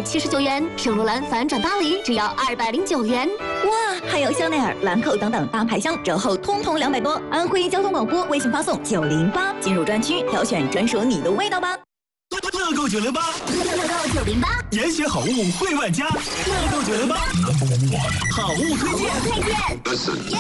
279元，圣罗兰反转巴黎只要209元。 哇，还有香奈儿、兰蔻等等大牌箱，折后通通200多。安徽交通广播微信发送908，进入专区挑选专属你的味道吧。 乐购908， 乐购908， 严选好物惠万家。乐购908，好物推荐。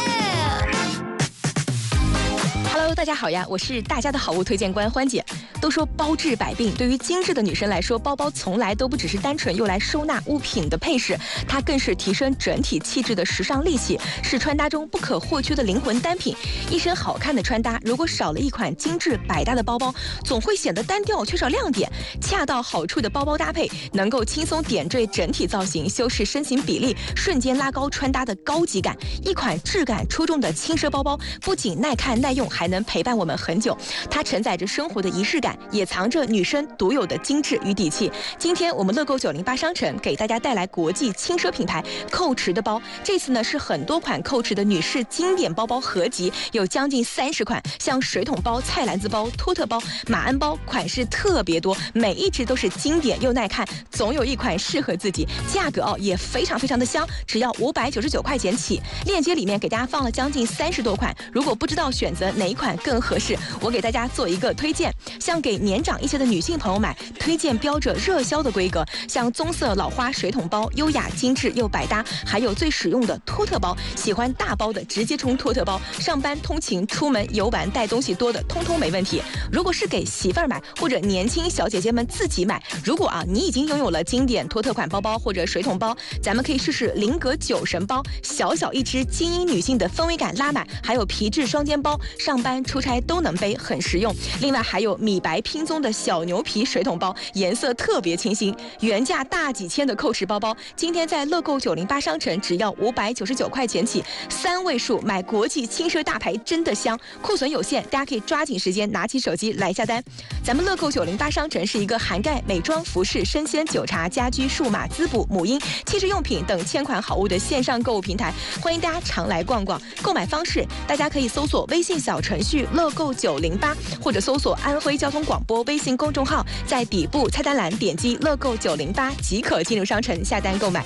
Hello， 大家好呀，我是大家的好物推荐官欢姐。都说包治百病，对于精致的女生来说，包包从来都不只是单纯用来收纳物品的配饰，它更是提升整体气质的时尚利器，是穿搭中不可或缺的灵魂单品。一身好看的穿搭，如果少了一款精致百搭的包包，总会显得单调，缺少亮点。恰到好处的包包搭配，能够轻松点缀整体造型，修饰身形比例，瞬间拉高穿搭的高级感。一款质感出众的轻奢包包，不仅耐看耐用，还能陪伴我们很久。它承载着生活的仪式感，也藏着女生独有的精致与底气。今天我们乐购908商城给大家带来国际轻奢品牌蔻驰的包，这次呢是很多款蔻驰的女士经典包包合集，有将近30款，像水桶包、菜篮子包、托特包、马鞍包，款式特别多，每一只都是经典又耐看，总有一款适合自己。价格也非常的香，只要599块钱起。链接里面给大家放了将近30多款，如果不知道选择哪一款更合适，我给大家做一个推荐。像给年长一些的女性朋友买，推荐标着热销的规格，像棕色老花水桶包，优雅精致又百搭。还有最实用的托特包，喜欢大包的直接冲托特包，上班通勤出门游玩带东西多的通通没问题。如果是给媳妇儿买或者年轻小姐姐们自己买，如果你已经拥有了经典托特款包包或者水桶包，咱们可以试试菱格酒神包，小小一只，精英女性的氛围感拉满。还有皮质双肩包，上班出差都能背，很实用。另外还有米白拼棕的小牛皮水桶包，颜色特别清新，原价大几千的蔻驰包包，今天在乐购908商城只要599块钱起，3位数买国际轻奢大牌真的香。库存有限，大家可以抓紧时间拿起手机来下单。咱们乐购908商城是一个涵盖美妆、服饰、生鲜、酒茶、家居、数码、滋补、母婴、汽车用品等1000款好物的线上购物平台，欢迎大家常来逛逛。购买方式，大家可以搜索微信小程序乐购908，或者搜索安徽交通广播微信公众号，在底部菜单栏点击乐购908即可进入商城下单购买。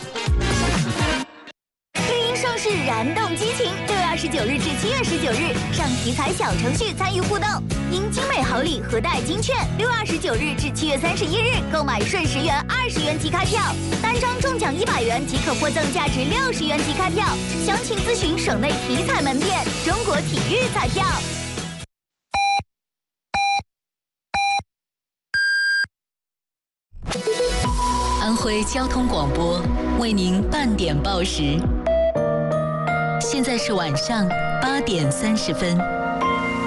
绿茵盛世燃动激情，6月29日至7月19日，上体彩小程序参与互动，赢精美好礼和带金券。6月29日至7月31日，购买顺10元、20元即开票，单张中奖100元即可获赠价值60元即开票。详情咨询省内体彩门店。中国体育彩票。 安徽交通广播为您半点报时，现在是晚上8点30分。